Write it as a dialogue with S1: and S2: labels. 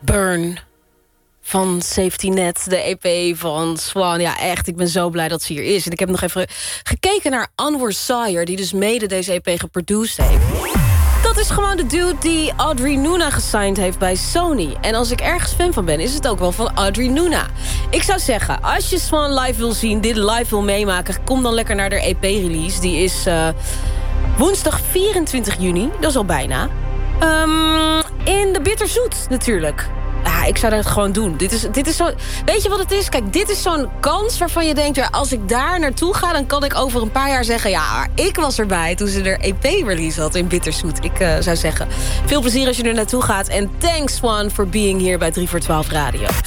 S1: Burn van Safety Net, de EP van Swan. Ja, echt, ik ben zo blij dat ze hier is. En ik heb nog even gekeken naar Anwar Sawyer, die dus mede deze EP geproduced heeft. Dat is gewoon de dude die Audrey Nuna gesigned heeft bij Sony. En als ik ergens fan van ben, is het ook wel van Audrey Nuna. Ik zou zeggen, als je Swan live wil zien, dit live wil meemaken, kom dan lekker naar de EP-release. Die is woensdag 24 juni, dat is al bijna. In de Bitterzoet natuurlijk. Ja, ik zou dat gewoon doen. Dit is zo. Weet je wat het is? Kijk, dit is zo'n kans waarvan je denkt, ja, als ik daar naartoe ga, dan kan ik over een paar jaar zeggen, ja, ik was erbij toen ze er EP-release had in Bitterzoet. Ik zou zeggen, veel plezier als je er naartoe gaat. En thanks, Swan, for being here bij 3 voor 12 Radio.